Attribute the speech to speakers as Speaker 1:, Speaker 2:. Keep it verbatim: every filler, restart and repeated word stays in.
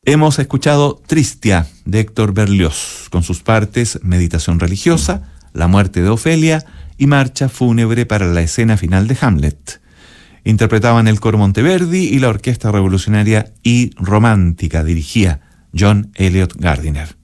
Speaker 1: Hemos escuchado Tristia, de Héctor Berlioz, con sus partes Meditación religiosa, La muerte de Ofelia y Marcha fúnebre para la escena final de Hamlet. Interpretaban el coro Monteverdi y la orquesta revolucionaria y romántica dirigía John Eliot Gardiner.